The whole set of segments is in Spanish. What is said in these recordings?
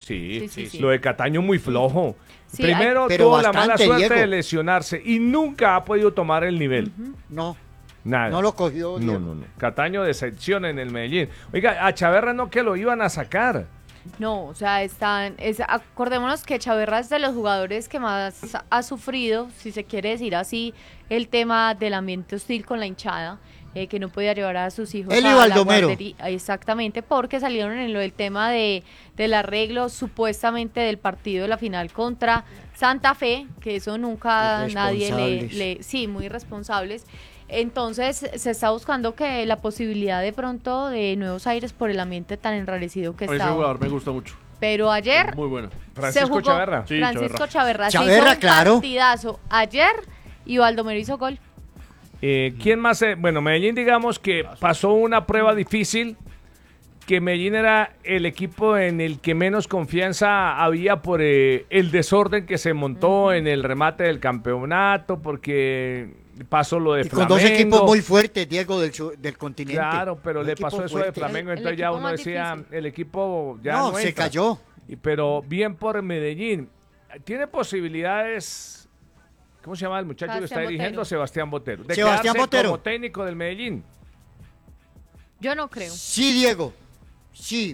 Sí. Lo de Cataño muy flojo. Sí, Primero pero tuvo la mala bastante, suerte Diego. de lesionarse y nunca ha podido tomar el nivel. No, Nada. no lo cogió. No, Diego. no. Cataño decepción en el Medellín. Oiga, a Chaverra no que lo iban a sacar. No, o sea, acordémonos que Chaverra es de los jugadores que más ha sufrido, si se quiere decir así, el tema del ambiente hostil con la hinchada, que no podía llevar a sus hijos Él y a la Baldomero. guardería. Exactamente, porque salieron en lo del tema del arreglo supuestamente del partido de la final contra Santa Fe, que eso nunca nadie Irresponsables. sí, muy responsables. Entonces se está buscando que la posibilidad de pronto de nuevos aires por el ambiente tan enrarecido que Ese está. jugador me gusta mucho. Pero ayer Muy bueno. Francisco se jugó Chaverra. Sí, Francisco Chaverra. Se Chaverra, hizo un claro. partidazo ayer y Baldomero hizo gol. ¿Quién más? Bueno, Medellín, digamos que pasó una prueba difícil, que Medellín era el equipo en el que menos confianza había por el desorden que se montó en el remate del campeonato, porque pasó lo de Y con Flamengo. dos equipos muy fuertes, Diego, del continente. Claro, pero Un le equipo pasó eso de fuerte. Flamengo, El entonces ya equipo uno más decía, difícil. el equipo ya No, no se entra. cayó. Pero bien por Medellín. Tiene posibilidades, ¿cómo se llama el muchacho que está Sebastián dirigiendo? Botero. Sebastián Botero. De Sebastián quedarse Botero. como técnico del Medellín. Yo no creo. Sí, Diego. Sí.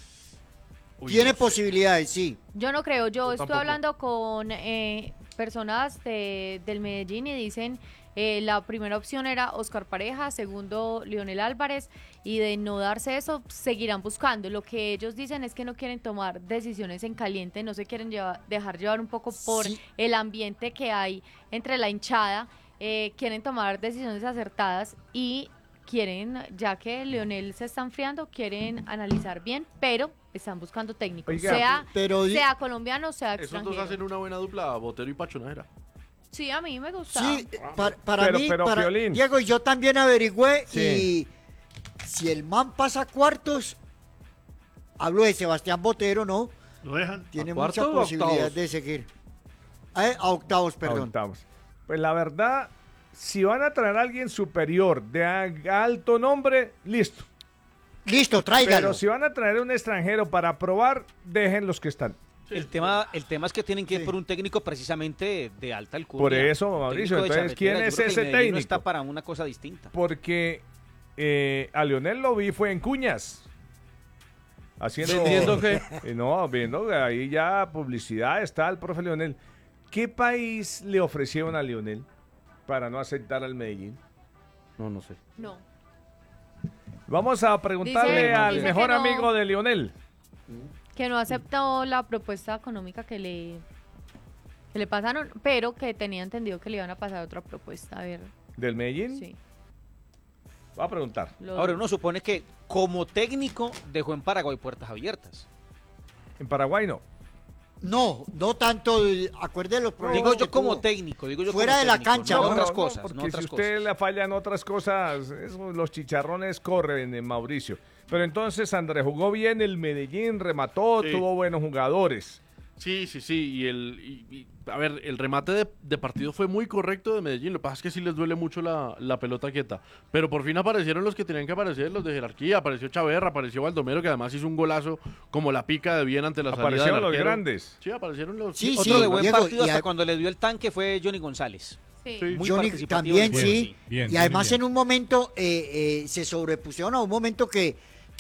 Tiene posibilidades, sí. Yo no creo. Yo estoy tampoco. hablando con personas del Medellín y dicen la primera opción era Oscar Pareja, segundo Leonel Álvarez, y de no darse eso seguirán buscando. Lo que ellos dicen es que no quieren tomar decisiones en caliente, no se quieren dejar llevar un poco por Sí. el ambiente que hay entre la hinchada, quieren tomar decisiones acertadas y quieren, ya que Leonel se está enfriando, quieren analizar bien, pero están buscando técnicos, Oiga, sea colombiano, sea Esos dos extranjero. hacen una buena dupla, Botero y Pachonadera. Sí, a mí me gusta. Sí, para Pero- mí, pero, Piolín. Diego, y yo también averigüé Sí. y si el man pasa a cuartos, hablo de Sebastián Botero, ¿no? ¿Lo dejan? Tiene ¿A mucha cuartos o a posibilidad octavos? de seguir. A octavos, perdón. Aguantamos. Pues la verdad, si van a traer a alguien superior de alto nombre, listo. Listo, tráigalo. Pero si van a traer un extranjero para probar, dejen los que están. El tema es que tienen que ir Sí. por un técnico precisamente de alta alcurnia. Por eso, Un Mauricio, técnico de entonces, ¿quién charretera. Yo es creo que ese el Medellín no técnico? está para una cosa distinta. Porque a Leonel lo vi fue en Cuñas. Haciendo. ¿Vendiendo qué? No, viendo que ahí ya publicidad está el profe Leonel. ¿Qué país le ofrecieron a Leonel para no aceptar al Medellín? No sé. No. Vamos a preguntarle Dice al que mejor no. amigo de Leonel. Que no aceptó la propuesta económica que le pasaron, pero que tenía entendido que le iban a pasar otra propuesta. A ver, ¿Del Medellín? sí. Va a preguntar. Ahora, uno supone que como técnico dejó en Paraguay puertas abiertas. En Paraguay no. No, no tanto, acuérdate los problemas Digo yo que como tuvo. técnico, digo yo Fuera como de la técnico, cancha, no ¿no? otras cosas, porque no otras si usted cosas. le falla en otras cosas, los chicharrones corren en Mauricio. Pero entonces Andrés jugó bien el Medellín, remató, Sí. tuvo buenos jugadores. Sí. Y a ver, el remate de partido fue muy correcto de Medellín. Lo que pasa es que sí les duele mucho la pelota quieta. Pero por fin aparecieron los que tenían que aparecer, los de jerarquía. Apareció Chaverra, apareció Baldomero, que además hizo un golazo como la pica de bien ante la salida del Aparecieron los arquero. grandes. Sí, aparecieron los... Sí, Otro de buen Diego, partido y hasta a- cuando le dio el tanque fue Johnny González. Sí. Sí. Muy Johnny participativo también, en el juego, sí. Bien, Y además bien. en un momento se sobrepusieron a un momento que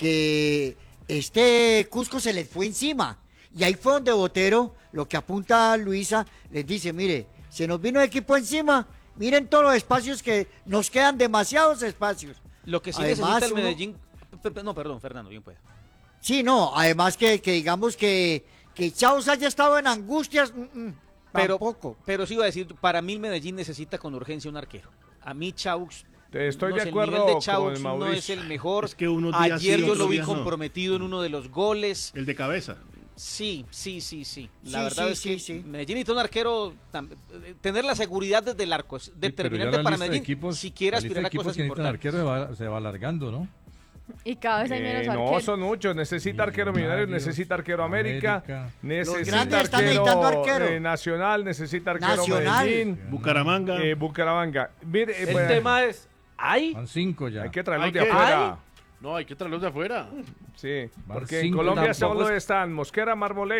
este Cusco se les fue encima. Y ahí fue donde Botero, lo que apunta a Luisa, les dice, mire, se nos vino el equipo encima, miren todos los espacios que nos quedan, demasiados espacios. Lo que sí Además, necesita el uno- Medellín... No, perdón, Fernando, bien pueda. Sí, no, además que digamos que Chaos haya estado en angustias, tampoco. Pero sí iba a decir, para mí el Medellín necesita con urgencia un arquero. A mí Chaux... Estoy no de sé, acuerdo el nivel de con Chaux no Mauricio. es el mejor. Es que unos días Ayer sí, yo lo otros vi días no. comprometido en uno de los goles. El de cabeza. Sí. La Sí, verdad sí, es que sí. Medellín necesita un arquero, tener la seguridad desde el arco, es Sí, pero determinante ya la para lista de Medellín, equipos- si quiere la lista aspirar de a equipos cosas que necesitan importantes. arquero se va alargando, ¿no? Y cada vez hay menos No, arqueros. son muchos. Necesita arquero Millonarios, Millonarios, necesita arquero América, América. necesita grandes están necesitando arquero. Nacional, necesita arquero Nacional. Medellín, Bucaramanga. Bucaramanga. Mire, El pues, tema es, ¿hay? Van 5 ya. hay que traerlos Hay de que- afuera. No, hay que traerlos de afuera. Sí, Van porque en cinco, Colombia tampoco solo es- están Mosquera, Marmolejo.